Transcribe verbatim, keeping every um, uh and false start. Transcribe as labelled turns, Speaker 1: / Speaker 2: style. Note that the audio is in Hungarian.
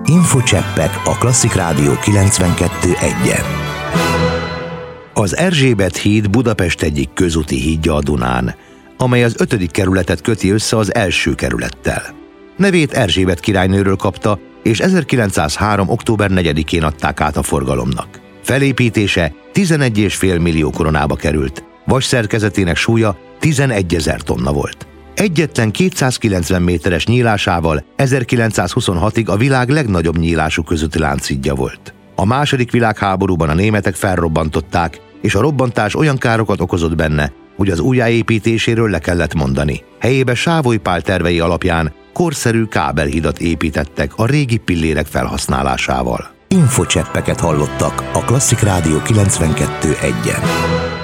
Speaker 1: Infocseppek a Klasszik Rádió kilencvenkettő egyen. Az Erzsébet híd Budapest egyik közúti hídja a Dunán, amely az ötödik kerületet köti össze az első kerülettel. Nevét Erzsébet királynőről kapta, és ezerkilencszázhárom. október negyedikén adták át a forgalomnak. Felépítése tizenegy egész öt millió koronába került, vasszerkezetének súlya tizenegyezer tonna volt. Egyetlen kétszázkilencven méteres nyílásával ezerkilencszázhuszonhatig a világ legnagyobb nyílású közúti lánchídja volt. A második világháborúban a németek felrobbantották, és a robbantás olyan károkat okozott benne, hogy az újjáépítéséről le kellett mondani. Helyébe Sávoly Pál tervei alapján korszerű kábelhidat építettek a régi pillérek felhasználásával. Infocseppeket hallottak a Klasszik Rádió kilencvenkettő egyen.